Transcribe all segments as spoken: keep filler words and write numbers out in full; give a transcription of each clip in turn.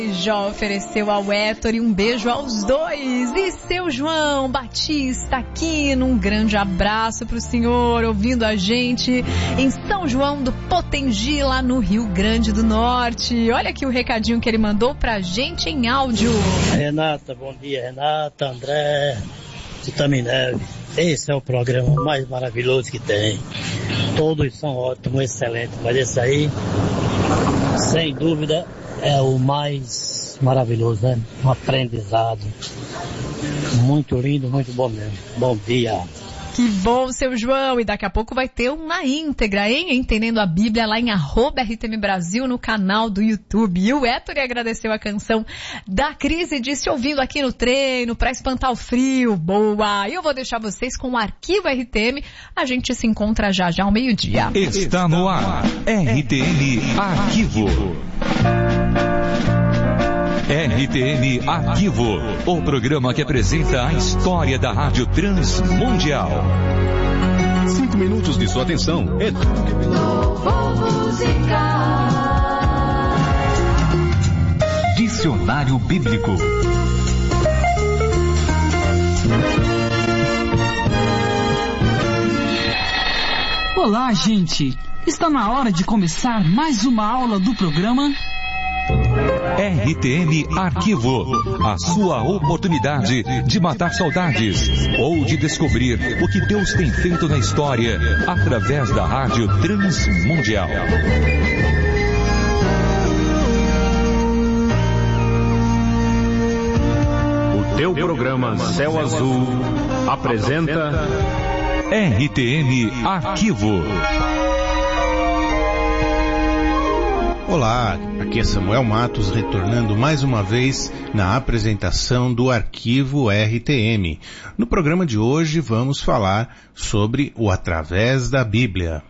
Já ofereceu ao Héctor e um beijo aos dois. E seu João Batista Aquino, um grande abraço pro senhor, ouvindo a gente em São João do Potengi, lá no Rio Grande do Norte. Olha aqui o recadinho que ele mandou pra gente em áudio. Renata, bom dia, Renata, André, Tutamineve. Esse é o programa mais maravilhoso que tem. Todos são ótimos, excelentes, mas esse aí, sem dúvida, é o mais maravilhoso, né? Um aprendizado muito lindo, muito bom mesmo. Bom dia. Que bom, seu João. E daqui a pouco vai ter uma íntegra, hein? Entendendo a Bíblia lá em arroba R T M Brasil no canal do YouTube. E o Héctor agradeceu a canção da Cris e disse ouvindo aqui no treino pra espantar o frio. Boa! E eu vou deixar vocês com o Arquivo R T M. A gente se encontra já já ao meio-dia. Está no ar. R T M Arquivo. R T M Arquivo, o programa que apresenta a história da Rádio Transmundial. Cinco minutos de sua atenção. É... Dicionário Bíblico. Olá, gente. Está na hora de começar mais uma aula do programa R T M Arquivo, a sua oportunidade de matar saudades ou de descobrir o que Deus tem feito na história através da Rádio Transmundial. O teu programa Céu Azul apresenta R T M Arquivo. Olá, aqui é Samuel Matos retornando mais uma vez na apresentação do Arquivo R T M. No programa de hoje vamos falar sobre o Através da Bíblia.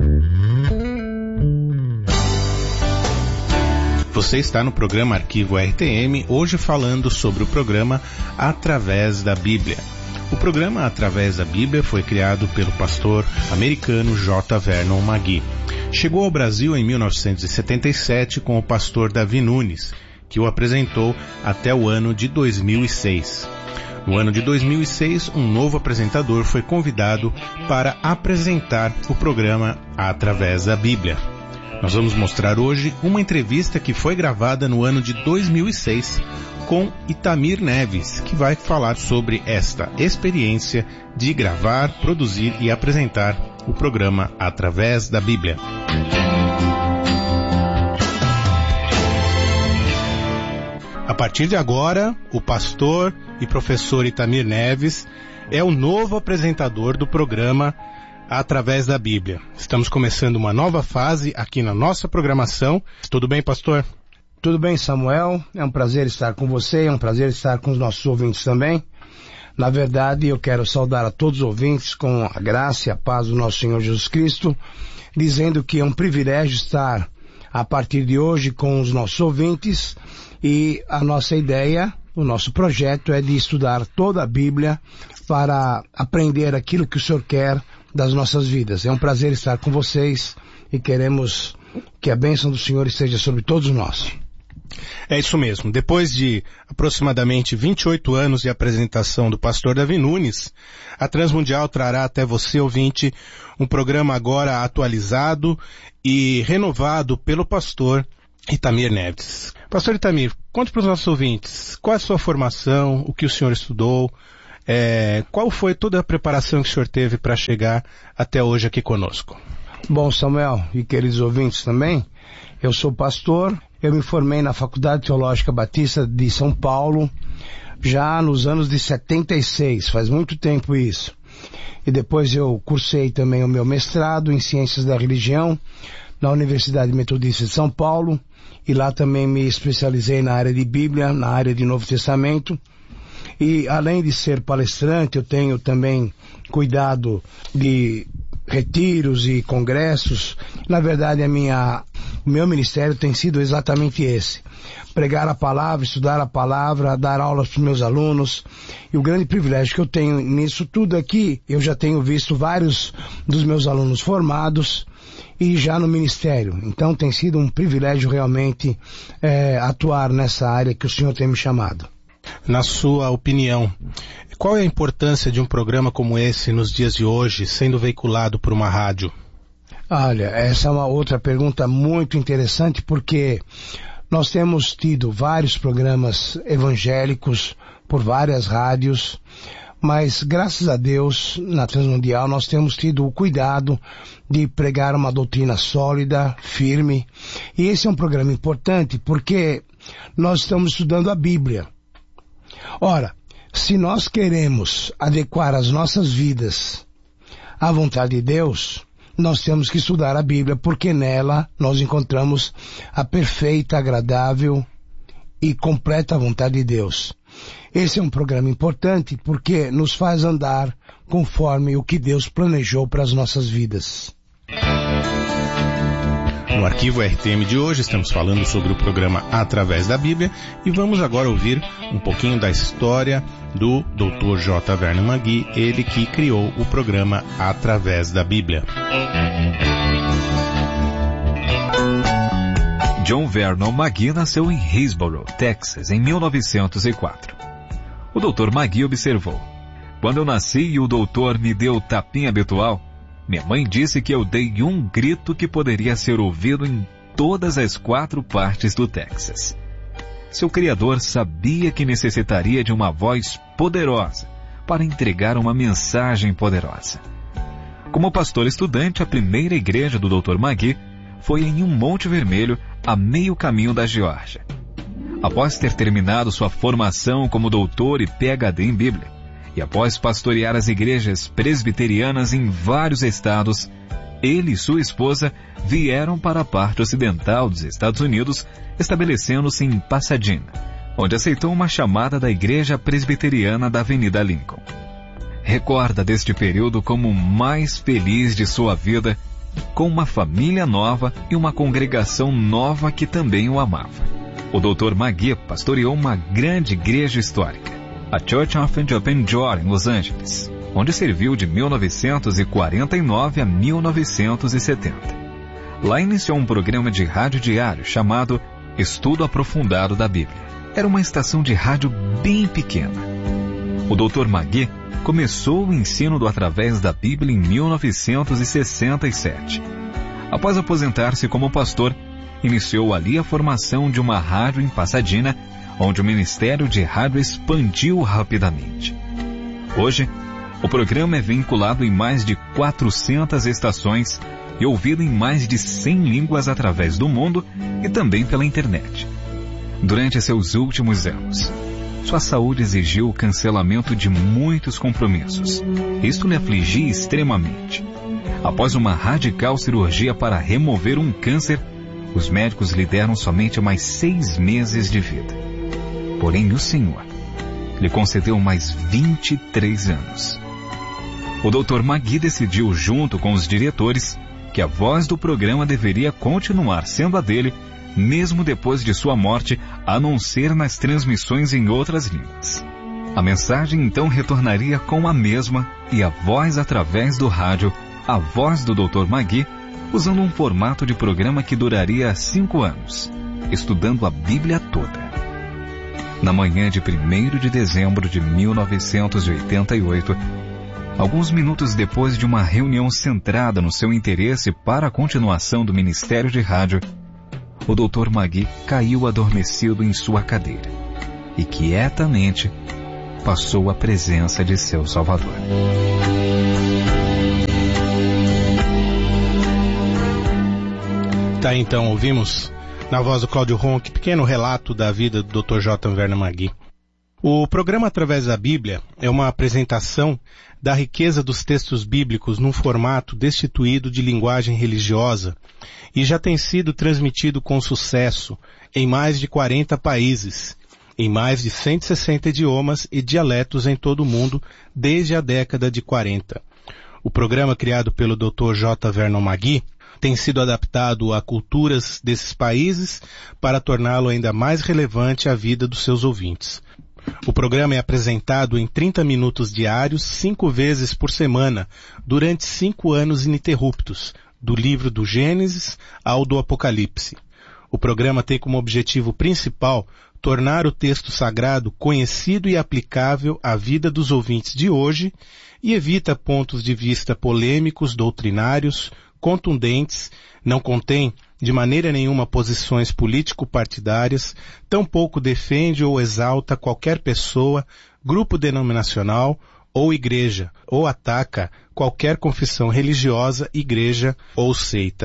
Você está no programa Arquivo R T M, hoje falando sobre o programa Através da Bíblia. O programa Através da Bíblia foi criado pelo pastor americano J. Vernon McGee. Chegou ao Brasil em mil novecentos e setenta e sete com o pastor Davi Nunes, que o apresentou até o ano de dois mil e seis. No ano de dois mil e seis, um novo apresentador foi convidado para apresentar o programa Através da Bíblia. Nós vamos mostrar hoje uma entrevista que foi gravada no ano de dois mil e seis com Itamir Neves, que vai falar sobre esta experiência de gravar, produzir e apresentar o programa Através da Bíblia. A partir de agora, o pastor e professor Itamir Neves é o novo apresentador do programa Através da Bíblia. Estamos começando uma nova fase aqui na nossa programação. Tudo bem, pastor? Tudo bem, Samuel. É um prazer estar com você, é um prazer estar com os nossos ouvintes também. Na verdade, eu quero saudar a todos os ouvintes com a graça e a paz do nosso Senhor Jesus Cristo, dizendo que é um privilégio estar a partir de hoje com os nossos ouvintes e a nossa ideia, o nosso projeto é de estudar toda a Bíblia para aprender aquilo que o Senhor quer das nossas vidas. É um prazer estar com vocês e queremos que a bênção do Senhor esteja sobre todos nós. É isso mesmo. Depois de aproximadamente vinte e oito anos de apresentação do pastor Davi Nunes, a Transmundial trará até você, ouvinte, um programa agora atualizado e renovado pelo pastor Itamir Neves. Pastor Itamir, conte para os nossos ouvintes qual é a sua formação, o que o senhor estudou, é, qual foi toda a preparação que o senhor teve para chegar até hoje aqui conosco. Bom, Samuel e queridos ouvintes também, eu sou pastor, eu me formei na Faculdade Teológica Batista de São Paulo, já nos anos de setenta e seis, faz muito tempo isso. E depois eu cursei também o meu mestrado em Ciências da Religião na Universidade Metodista de São Paulo, e lá também me especializei na área de Bíblia, na área de Novo Testamento. E além de ser palestrante, eu tenho também cuidado de retiros e congressos. Na verdade, a minha, o meu ministério tem sido exatamente esse. Pregar a palavra, estudar a palavra, dar aulas para os meus alunos. E o grande privilégio que eu tenho nisso tudo aqui, eu já tenho visto vários dos meus alunos formados. e já no ministério. Então tem sido um privilégio realmente é, atuar nessa área que o Senhor tem me chamado. Na sua opinião, qual é a importância de um programa como esse nos dias de hoje, sendo veiculado por uma rádio? Olha, essa é uma outra pergunta muito interessante, porque nós temos tido vários programas evangélicos por várias rádios, mas graças a Deus, na Transmundial, nós temos tido o cuidado de pregar uma doutrina sólida, firme, e esse é um programa importante porque nós estamos estudando a Bíblia. Ora, se nós queremos adequar as nossas vidas à vontade de Deus, nós temos que estudar a Bíblia, porque nela nós encontramos a perfeita, agradável e completa vontade de Deus. Esse é um programa importante porque nos faz andar conforme o que Deus planejou para as nossas vidas. No Arquivo R T M de hoje estamos falando sobre o programa Através da Bíblia e vamos agora ouvir um pouquinho da história do doutor J. Vernon McGee, ele que criou o programa Através da Bíblia. John Vernon McGee nasceu em Hillsborough, Texas, em mil novecentos e quatro. O doutor McGee observou: quando eu nasci e o doutor me deu o tapinha habitual, minha mãe disse que eu dei um grito que poderia ser ouvido em todas as quatro partes do Texas. Seu criador sabia que necessitaria de uma voz poderosa para entregar uma mensagem poderosa. Como pastor estudante, a primeira igreja do doutor McGee foi em um Monte Vermelho, a meio caminho da Geórgia. Após ter terminado sua formação como doutor e P H D em Bíblia, e após pastorear as igrejas presbiterianas em vários estados, ele e sua esposa vieram para a parte ocidental dos Estados Unidos, estabelecendo-se em Pasadena, onde aceitou uma chamada da Igreja Presbiteriana da Avenida Lincoln. Recorda deste período como o mais feliz de sua vida, com uma família nova e uma congregação nova que também o amava. O doutor McGee pastoreou uma grande igreja histórica, a Church of the Open Door, em Los Angeles, onde serviu de mil novecentos e quarenta e nove a mil novecentos e setenta. Lá iniciou um programa de rádio diário chamado Estudo Aprofundado da Bíblia. Era uma estação de rádio bem pequena. O doutor McGee começou o ensino do Através da Bíblia em mil novecentos e sessenta e sete. Após aposentar-se como pastor, iniciou ali a formação de uma rádio em Pasadena, onde o ministério de rádio expandiu rapidamente. Hoje, o programa é vinculado em mais de quatrocentas estações e ouvido em mais de cem línguas através do mundo e também pela internet. Durante seus últimos anos, sua saúde exigiu o cancelamento de muitos compromissos. Isto lhe afligia extremamente. Após uma radical cirurgia para remover um câncer, os médicos lhe deram somente mais seis meses de vida. Porém, o Senhor lhe concedeu mais vinte e três anos. O doutor McGee decidiu, junto com os diretores, que a voz do programa deveria continuar sendo a dele, mesmo depois de sua morte, a não ser nas transmissões em outras línguas. A mensagem então retornaria com a mesma e a voz através do rádio, a voz do doutor McGee, usando um formato de programa que duraria cinco anos, estudando a Bíblia toda. Na manhã de primeiro de dezembro de mil novecentos e oitenta e oito, alguns minutos depois de uma reunião centrada no seu interesse para a continuação do ministério de rádio, o doutor McGee caiu adormecido em sua cadeira e quietamente passou à presença de seu Salvador. Tá, então ouvimos na voz do Cláudio Ronck, pequeno relato da vida do doutor J. Vernon McGee. O programa Através da Bíblia é uma apresentação da riqueza dos textos bíblicos num formato destituído de linguagem religiosa e já tem sido transmitido com sucesso em mais de quarenta países, em mais de cento e sessenta idiomas e dialetos em todo o mundo desde a década de quarenta. O programa criado pelo doutor J. Vernon McGee tem sido adaptado a culturas desses países para torná-lo ainda mais relevante à vida dos seus ouvintes. O programa é apresentado em trinta minutos diários, cinco vezes por semana, durante cinco anos ininterruptos, do livro do Gênesis ao do Apocalipse. O programa tem como objetivo principal tornar o texto sagrado conhecido e aplicável à vida dos ouvintes de hoje e evita pontos de vista polêmicos, doutrinários, contundentes, não contém de maneira nenhuma posições político-partidárias, tampouco defende ou exalta qualquer pessoa, grupo denominacional ou igreja, ou ataca qualquer confissão religiosa, igreja ou seita.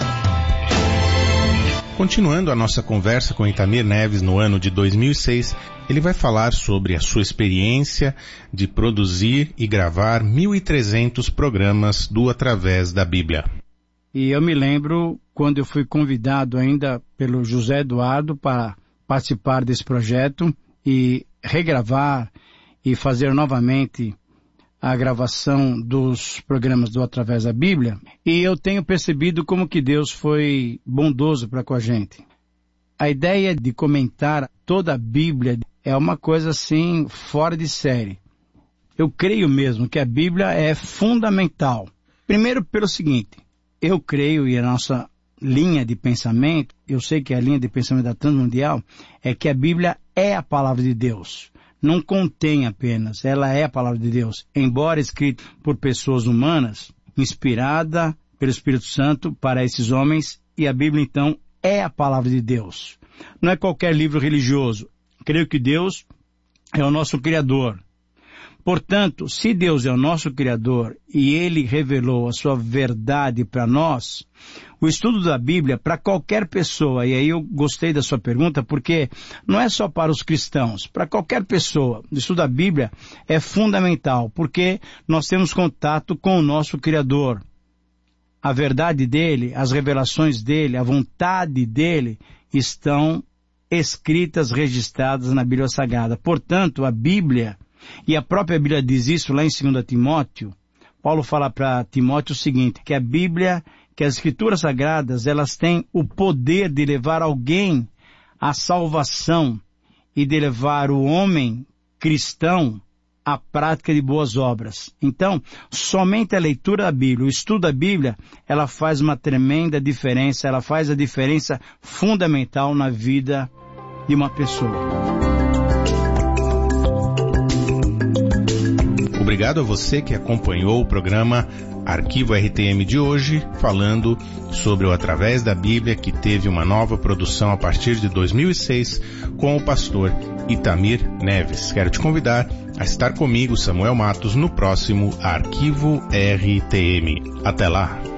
Continuando a nossa conversa com Itamir Neves no ano de dois mil e seis, ele vai falar sobre a sua experiência de produzir e gravar mil e trezentos programas do Através da Bíblia. E eu me lembro quando eu fui convidado ainda pelo José Eduardo para participar desse projeto e regravar e fazer novamente a gravação dos programas do Através da Bíblia, e eu tenho percebido como que Deus foi bondoso para com a gente. A ideia de comentar toda a Bíblia é uma coisa assim fora de série. Eu creio mesmo que a Bíblia é fundamental. Primeiro pelo seguinte, eu creio, e a nossa linha de pensamento, eu sei que a linha de pensamento da Transmundial, é que a Bíblia é a palavra de Deus. Não contém apenas, ela é a palavra de Deus, embora escrita por pessoas humanas, inspirada pelo Espírito Santo para esses homens, e a Bíblia então é a palavra de Deus. Não é qualquer livro religioso. Creio que Deus é o nosso Criador. Portanto, se Deus é o nosso Criador e Ele revelou a sua verdade para nós, o estudo da Bíblia para qualquer pessoa, e aí eu gostei da sua pergunta, porque não é só para os cristãos, para qualquer pessoa, o estudo da Bíblia é fundamental, porque nós temos contato com o nosso Criador. A verdade dele, as revelações dele, a vontade dele estão escritas, registradas na Bíblia Sagrada. Portanto, a Bíblia, e a própria Bíblia diz isso lá em dois Timóteo, Paulo fala para Timóteo o seguinte, que a Bíblia, que as Escrituras Sagradas, elas têm o poder de levar alguém à salvação e de levar o homem cristão à prática de boas obras. Então, somente a leitura da Bíblia, o estudo da Bíblia, ela faz uma tremenda diferença, ela faz a diferença fundamental na vida de uma pessoa. Obrigado a você que acompanhou o programa Arquivo R T M de hoje, falando sobre o Através da Bíblia, que teve uma nova produção a partir de dois mil e seis, com o pastor Itamir Neves. Quero te convidar a estar comigo, Samuel Matos, no próximo Arquivo R T M. Até lá!